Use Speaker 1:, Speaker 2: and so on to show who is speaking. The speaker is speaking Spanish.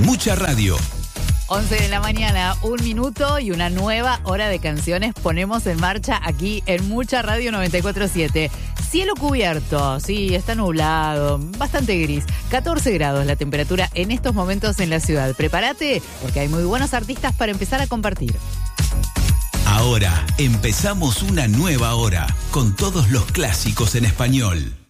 Speaker 1: Mucha Radio.
Speaker 2: 11 de la mañana, 1 minuto y una nueva hora de canciones ponemos en marcha aquí en Mucha Radio 94.7. Cielo cubierto, sí, está nublado, bastante gris. 14 grados la temperatura en estos momentos en la ciudad. Prepárate porque hay muy buenos artistas para empezar a compartir.
Speaker 1: Ahora empezamos una nueva hora con todos los clásicos en español.